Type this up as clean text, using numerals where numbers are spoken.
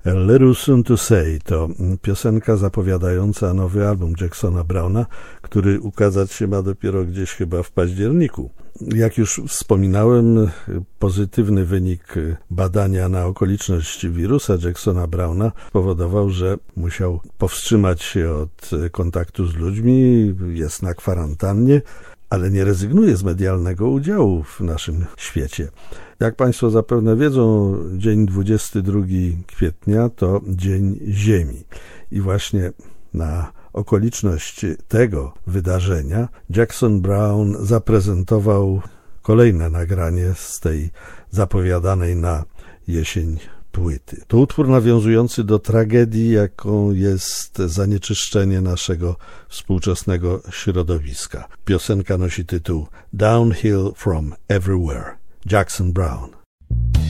A Little Soon to Say to piosenka zapowiadająca nowy album Jacksona Browna, który ukazać się ma dopiero gdzieś chyba w październiku. Jak już wspominałem, pozytywny wynik badania na okoliczność wirusa Jacksona Browna powodował, że musiał powstrzymać się od kontaktu z ludźmi, jest na kwarantannie, ale nie rezygnuje z medialnego udziału w naszym świecie. Jak Państwo zapewne wiedzą, dzień 22 kwietnia to Dzień Ziemi i właśnie na okoliczność tego wydarzenia Jackson Browne zaprezentował kolejne nagranie z tej zapowiadanej na jesień płyty. To utwór nawiązujący do tragedii, jaką jest zanieczyszczenie naszego współczesnego środowiska. Piosenka nosi tytuł Downhill from Everywhere. Jackson Browne.